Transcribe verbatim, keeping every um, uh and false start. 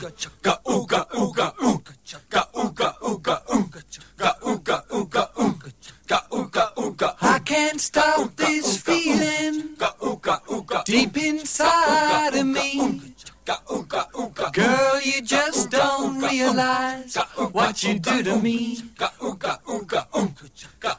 I can't stop this feeling deep inside of me. Girl, you just don't realize what you do to me.